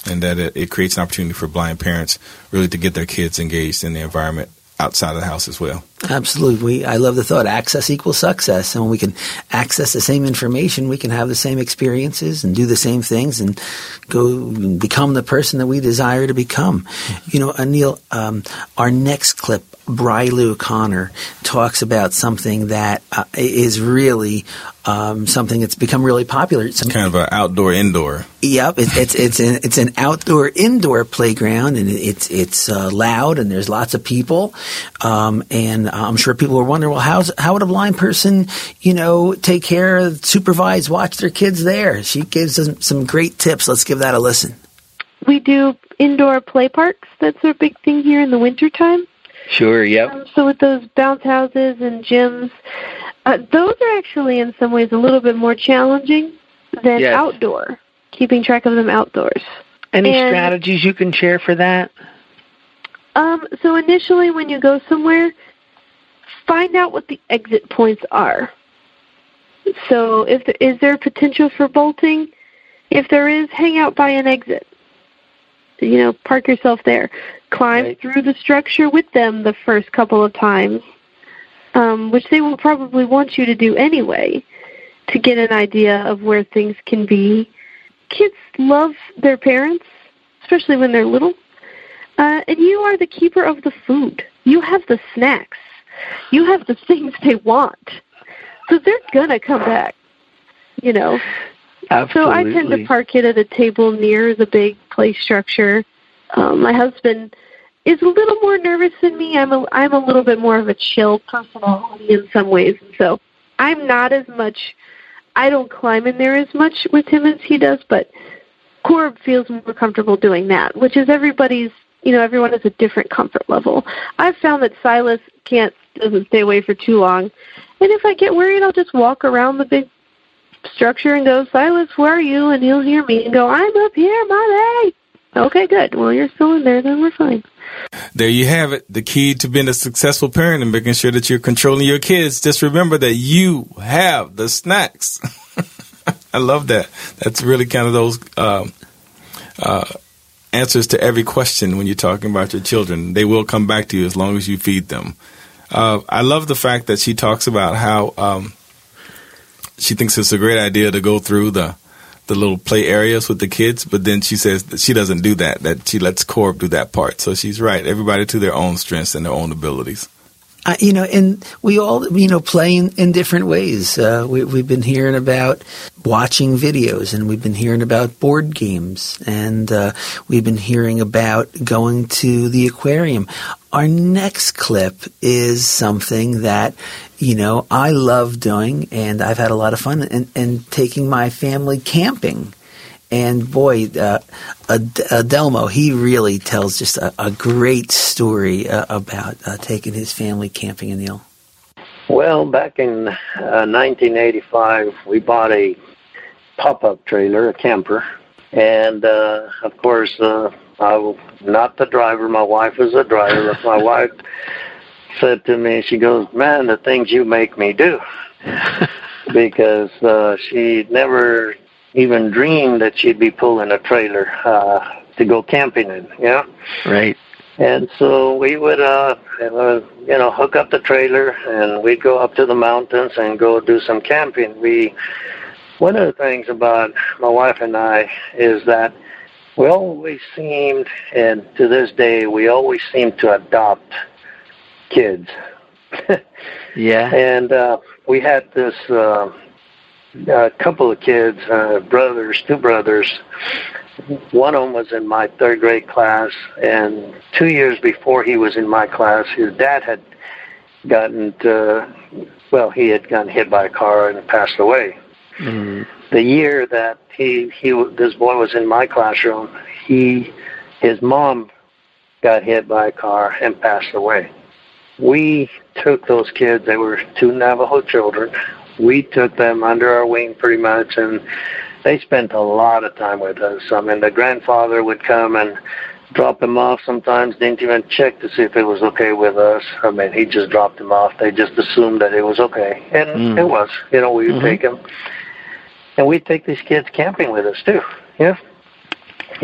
and that it creates an opportunity for blind parents really to get their kids engaged in the environment outside of the house as well. Absolutely. I love the thought, access equals success. And when we can access the same information, we can have the same experiences and do the same things and go become the person that we desire to become. You know, Anil, our next clip, Briley O'Connor, talks about something that is really something that's become really popular. It's kind of an outdoor-indoor. Yep, it's an outdoor-indoor playground, and it's loud, and there's lots of people, and I'm sure people are wondering, well, how would a blind person, take care, supervise, watch their kids there? She gives us some great tips. Let's give that a listen. We do indoor play parks. That's a big thing here in the wintertime. Sure, yep. So with those bounce houses and gyms, those are actually in some ways a little bit more challenging than outdoor, keeping track of them outdoors. Any strategies you can share for that? So initially when you go somewhere, find out what the exit points are. So is there potential for bolting? If there is, hang out by an exit. Park yourself there. Climb through the structure with them the first couple of times, which they will probably want you to do anyway, to get an idea of where things can be. Kids love their parents, especially when they're little, and you are the keeper of the food. You have the snacks. You have the things they want. So they're going to come back, Absolutely. So I tend to park it at a table near the big play structure. My husband is a little more nervous than me. I'm a little bit more of a chill personality in some ways, and so I'm not as much. I don't climb in there as much with him as he does, but Corb feels more comfortable doing that, which is everybody's. Everyone has a different comfort level. I've found that Silas doesn't stay away for too long, and if I get worried, I'll just walk around the big structure and go, Silas, where are you? And he'll hear me and go, I'm up here, Mommy. Okay, good. Well, you're still in there, then we're fine. There you have it. The key to being a successful parent and making sure that you're controlling your kids. Just remember that you have the snacks. I love that. That's really kind of those answers to every question when you're talking about your children. They will come back to you as long as you feed them. I love the fact that she talks about how she thinks it's a great idea to go through the little play areas with the kids, but then she says that she doesn't do that she lets Corb do that part. So she's right. Everybody to their own strengths and their own abilities. And we all, play in different ways. We've been hearing about watching videos, and we've been hearing about board games, and we've been hearing about going to the aquarium. Our next clip is something that, I love doing, and I've had a lot of fun and taking my family camping. And boy, Adelmo, he really tells just a great story about taking his family camping, Anil. Well, back in 1985, we bought a pop-up trailer, a camper. And, of course, I was not the driver. My wife was the driver. My wife said to me, she goes, man, the things you make me do. Because she never even dreamed that she'd be pulling a trailer to go camping in, Right. And so we would, hook up the trailer, and we'd go up to the mountains and go do some camping. One of the things about my wife and I is that we always seemed, and to this day, we always seem to adopt kids. Yeah. And we had this couple of kids, two brothers. One of them was in my third grade class, and 2 years before he was in my class, his dad had gotten he had gotten hit by a car and passed away. Mm-hmm. The year that this boy was in my classroom, his mom got hit by a car and passed away. We took those kids, they were two Navajo children, we took them under our wing pretty much, and they spent a lot of time with us. I mean, the grandfather would come and drop them off sometimes, didn't even check to see if it was okay with us. I mean, he just dropped them off. They just assumed that it was okay. And it was. We would take them. And we'd take these kids camping with us, too. Yeah.